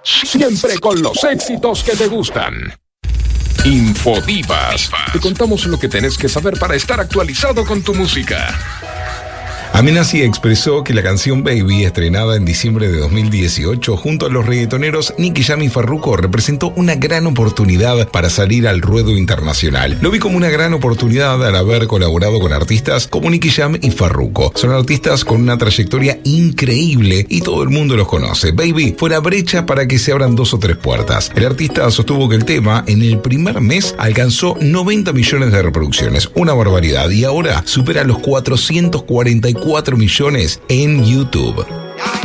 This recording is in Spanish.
Siempre con los éxitos que te gustan. Infodivas. Te contamos lo que tenés que saber para estar actualizado con tu música. Amenazi expresó que la canción Baby, estrenada en diciembre de 2018 junto a los reggaetoneros Nicky Jam y Farruko, representó una gran oportunidad para salir al ruedo internacional. Lo vi como una gran oportunidad al haber colaborado con artistas como Nicky Jam y Farruko. Son artistas con una trayectoria increíble y todo el mundo los conoce. Baby fue la brecha para que se abran 2 o 3 puertas. El artista sostuvo que el tema en el primer mes alcanzó 90 millones de reproducciones, una barbaridad, y ahora supera los 444 millones en YouTube.